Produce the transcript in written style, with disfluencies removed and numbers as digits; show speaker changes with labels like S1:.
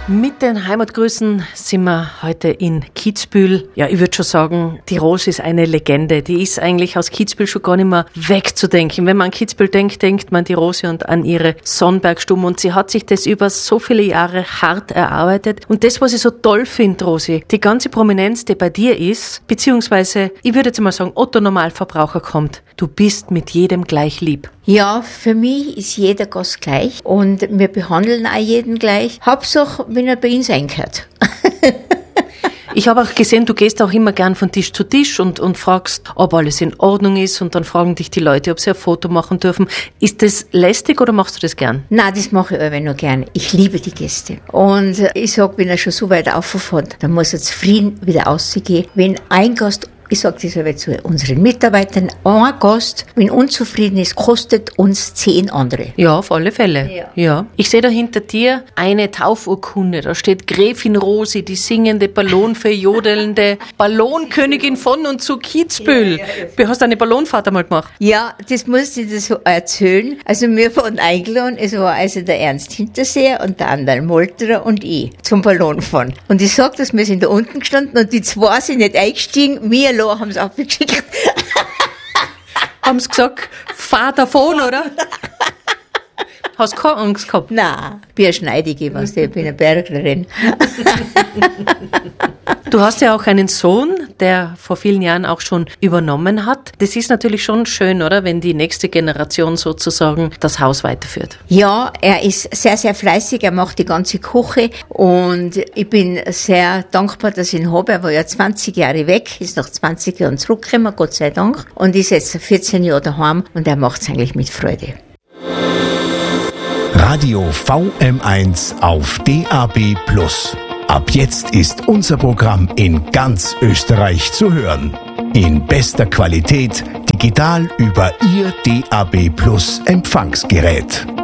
S1: Mit den Heimatgrüßen sind wir heute in Kitzbühel. Ja, ich würde schon sagen, die Rosi ist eine Legende. Die ist eigentlich aus Kitzbühel schon gar nicht mehr wegzudenken. Wenn man an Kitzbühel denkt, denkt man an die Rosi und an ihre Sonnbergstuben. Und sie hat sich das über so viele Jahre hart erarbeitet. Und das, was ich so toll finde, Rosi, die ganze Prominenz, die bei dir ist, beziehungsweise, ich würde jetzt mal sagen, Otto Normalverbraucher kommt. Du bist mit jedem gleich lieb.
S2: Ja, für mich ist jeder Gast gleich und wir behandeln auch jeden gleich. Hauptsache, wenn er bei uns einkehrt.
S1: Ich habe auch gesehen, du gehst auch immer gern von Tisch zu Tisch und fragst, ob alles in Ordnung ist, und dann fragen dich die Leute, ob sie ein Foto machen dürfen. Ist das lästig oder machst du das gern?
S2: Nein, das mache ich aber nur gern. Ich liebe die Gäste. Und ich sage, wenn er schon so weit auffährt, dann muss er zufrieden wieder rausgehen. Wenn ein Gast, ich sage das aber zu unseren Mitarbeitern, ein Gast, wenn unzufrieden ist, kostet uns 10 andere.
S1: Ja, auf alle Fälle. Ja. Ich sehe da hinter dir eine Taufurkunde. Da steht Gräfin Rosi, die singende, ballonverjodelnde Ballonkönigin von und zu Kitzbühel. Du hast eine Ballonfahrt einmal gemacht.
S2: Ja, das musste ich dir so erzählen. Also wir wurden eingeladen, es war also der Ernst Hinterseher und der andere Molterer und ich zum Ballonfahren. Und ich sag das, wir sind da unten gestanden und die zwei sind nicht eingestiegen, wir haben sie abgeschickt.
S1: Haben sie gesagt, fahr davon, oder? Hast du keine Angst gehabt?
S2: Nein, ich bin eine Schneidige, ich bin eine Berglerin.
S1: Du hast ja auch einen Sohn, der vor vielen Jahren auch schon übernommen hat. Das ist natürlich schon schön, oder? Wenn die nächste Generation sozusagen das Haus weiterführt.
S2: Ja, er ist sehr, sehr fleißig. Er macht die ganze Küche und ich bin sehr dankbar, dass ich ihn habe. Er war ja 20 Jahre weg, ist nach 20 Jahren zurückgekommen, Gott sei Dank. Und ist jetzt 14 Jahre daheim und er macht es eigentlich mit Freude.
S3: Radio VM1 auf DAB+. Ab jetzt ist unser Programm in ganz Österreich zu hören. In bester Qualität, digital über Ihr DAB+ Empfangsgerät.